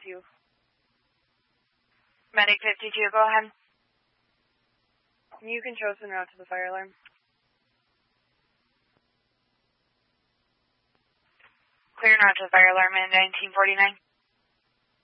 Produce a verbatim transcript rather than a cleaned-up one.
you? Medic fifty-two, go ahead. You can chosen route to the fire alarm. Clear route to the fire alarm in nineteen forty-nine.